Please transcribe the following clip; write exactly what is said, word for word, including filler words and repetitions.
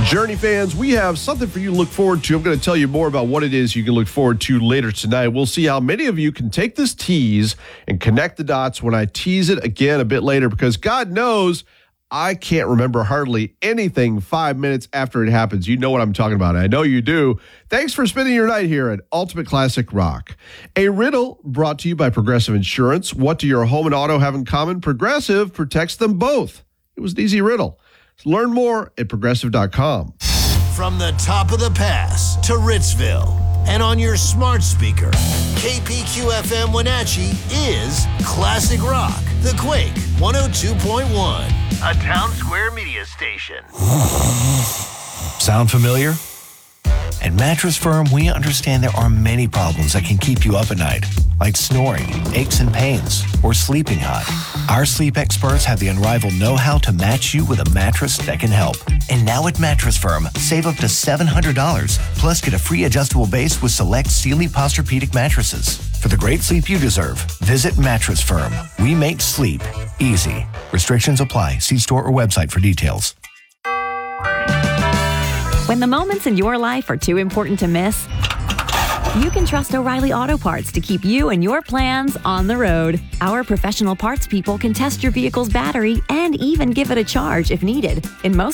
Journey fans, we have something for you to look forward to. I'm going to tell you more about what it is you can look forward to later tonight. We'll see how many of you can take this tease and connect the dots when I tease it again a bit later, because God knows I can't remember hardly anything five minutes after it happens. You know what I'm talking about. I know you do. Thanks for spending your night here at Ultimate Classic Rock. A riddle brought to you by Progressive Insurance. What do your home and auto have in common? Progressive protects them both. It was an easy riddle. Learn more at progressive dot com. From the top of the pass to Ritzville and on your smart speaker, K P Q F M Wenatchee is Classic Rock, The Quake one oh two point one, a Town Square media station. Sound familiar? At Mattress Firm, we understand there are many problems that can keep you up at night, like snoring, aches and pains, or sleeping hot. Our sleep experts have the unrivaled know-how to match you with a mattress that can help. And now at Mattress Firm, save up to seven hundred dollars, plus get a free adjustable base with select Sealy Posturepedic mattresses. For the great sleep you deserve, visit Mattress Firm. We make sleep easy. Restrictions apply. See store or website for details. When the moments in your life are too important to miss, you can trust O'Reilly Auto Parts to keep you and your plans on the road. Our professional parts people can test your vehicle's battery and even give it a charge if needed. In most